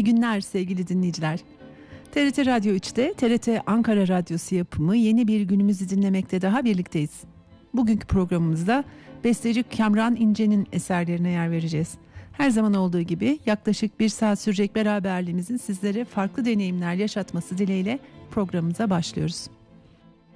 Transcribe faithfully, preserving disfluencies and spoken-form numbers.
İyi günler sevgili dinleyiciler. T R T Radyo üçte T R T Ankara Radyosu yapımı yeni bir günümüzü dinlemekte daha birlikteyiz. Bugünkü programımızda besteci Kamran İnce'nin eserlerine yer vereceğiz. Her zaman olduğu gibi yaklaşık bir saat sürecek beraberliğimizin sizlere farklı deneyimler yaşatması dileğiyle programımıza başlıyoruz.